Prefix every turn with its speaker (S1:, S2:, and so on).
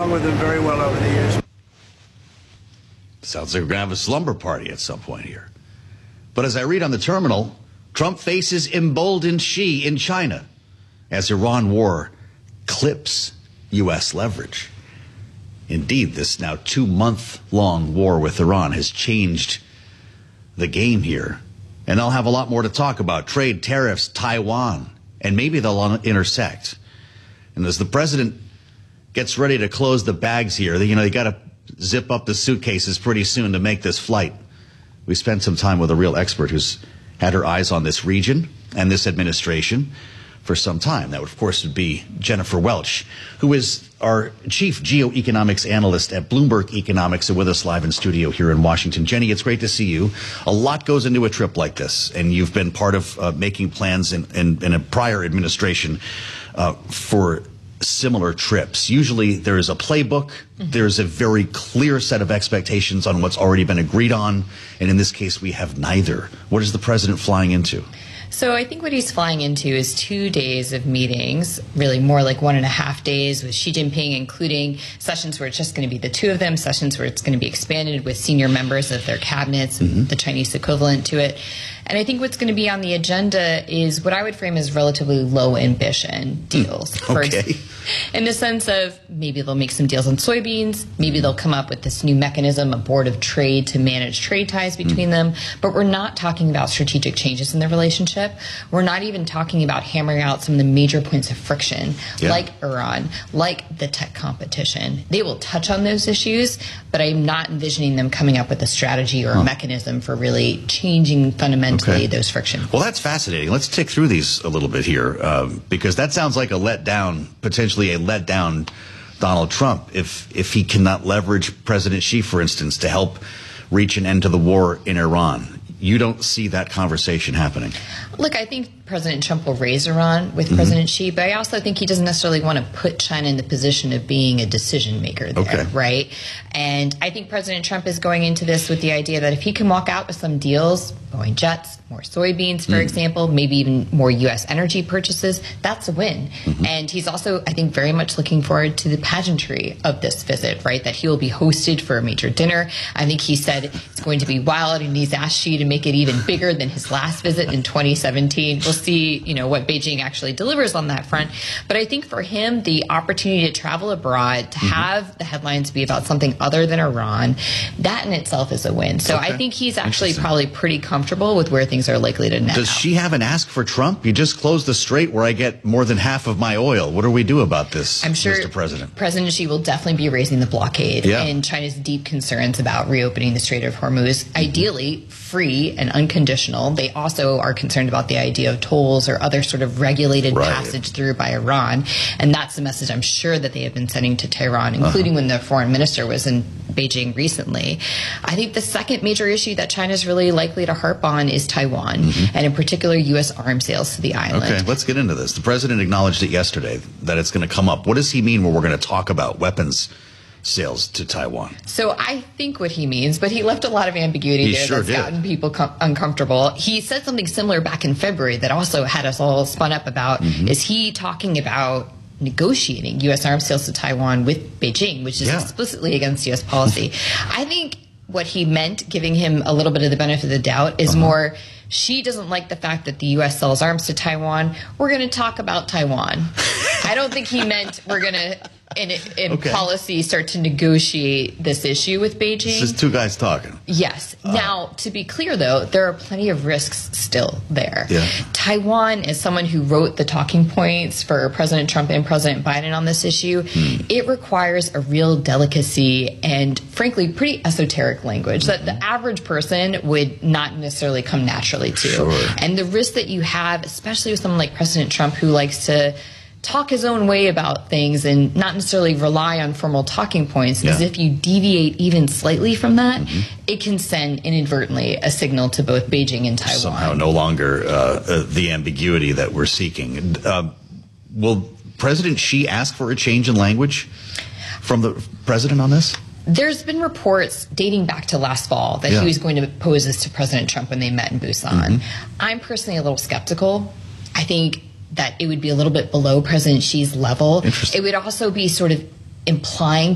S1: along with him very well over the years.
S2: Sounds like we're going to have a slumber party at some point here. But as I read on the terminal, Trump faces emboldened Xi in China as Iran war clips U.S. leverage. Indeed, this now 2-month-long war with Iran has changed the game here. And I'll have a lot more to talk about. Trade, tariffs, Taiwan, and maybe they'll intersect. And as the president gets ready to close the bags here, they got to zip up the suitcases pretty soon to make this flight. We spent some time with a real expert who's had her eyes on this region and this administration for some time. That, of course, would be Jennifer Welch, who is our chief geoeconomics analyst at Bloomberg Economics and with us live in studio here in Washington. Jenny, it's great to see you. A lot goes into a trip like this, and you've been part of making plans in a prior administration for similar trips. Usually there is a playbook. There's a very clear set of expectations on what's already been agreed on. And in this case, we have neither. What is the president flying into?
S3: So I think what he's flying into is 2 days of meetings, really more like 1.5 days with Xi Jinping, including sessions where it's just going to be the two of them, sessions where it's going to be expanded with senior members of their cabinets, and the Chinese equivalent to it. And I think what's going to be on the agenda is what I would frame as relatively low ambition deals.
S2: Okay.
S3: In the sense of maybe they'll make some deals on soybeans, maybe they'll come up with this new mechanism, a board of trade to manage trade ties between them. But we're not talking about strategic changes in their relationship. We're not even talking about hammering out some of the major points of friction, like Iran, like the tech competition. They will touch on those issues, but I'm not envisioning them coming up with a strategy or a mechanism for really changing fundamentally those frictions.
S2: Well, that's fascinating. Let's tick through these a little bit here, because that sounds like a letdown, potentially a letdown Donald Trump if he cannot leverage President Xi, for instance, to help reach an end to the war in Iran. You don't see that conversation happening.
S3: Look, I think President Trump will raise Iran with President Xi, but I also think he doesn't necessarily want to put China in the position of being a decision maker there, right? And I think President Trump is going into this with the idea that if he can walk out with some deals, Boeing jets, more soybeans, for example, maybe even more U.S. energy purchases, that's a win. And he's also, I think, very much looking forward to the pageantry of this visit, right? That he will be hosted for a major dinner. I think he said it's going to be wild, and he's asked Xi to make it even bigger than his last visit in 2017. We'll see, what Beijing actually delivers on that front. But I think for him, the opportunity to travel abroad, to have the headlines be about something other than Iran, that in itself is a win. So I think he's actually probably pretty comfortable with where things are likely to net
S2: Does Xi have an ask for Trump? You just closed the strait where I get more than half of my oil. What do we do about this,
S3: I'm sure
S2: Mr. President?
S3: President Xi will definitely be raising the blockade and China's deep concerns about reopening the Strait of Hormuz, ideally free and unconditional. They also are concerned about the idea of tolls or other sort of regulated passage through by Iran. And that's the message I'm sure that they have been sending to Tehran, including when the foreign minister was in Beijing recently. I think the second major issue that China is really likely to harp on is Taiwan, and in particular U.S. arms sales to the island.
S2: Okay, let's get into this. The president acknowledged it yesterday that it's going to come up. What does he mean when we're going to talk about weapons sales to Taiwan?
S3: So I think what he means, but he left a lot of ambiguity that's gotten people uncomfortable. He said something similar back in February that also had us all spun up about, is he talking about negotiating U.S. arms sales to Taiwan with Beijing, which is explicitly against U.S. policy. I think what he meant, giving him a little bit of the benefit of the doubt, is more, Xi doesn't like the fact that the U.S. sells arms to Taiwan. We're going to talk about Taiwan. I don't think he meant we're going to, in policy, start to negotiate this issue with Beijing.
S2: This is two guys talking.
S3: Yes. Now, to be clear, though, there are plenty of risks still there. Taiwan, as someone who wrote the talking points for President Trump and President Biden on this issue, it requires a real delicacy and, frankly, pretty esoteric language that the average person would not necessarily come naturally to. And the risk that you have, especially with someone like President Trump, who likes to talk his own way about things and not necessarily rely on formal talking points, is if you deviate even slightly from that, it can send inadvertently a signal to both Beijing and Taiwan.
S2: Somehow no longer the ambiguity that we're seeking. Will President Xi ask for a change in language from the president on this?
S3: There's been reports dating back to last fall that he was going to pose this to President Trump when they met in Busan. I'm personally a little skeptical. I think that it would be a little bit below President Xi's level. It would also be sort of implying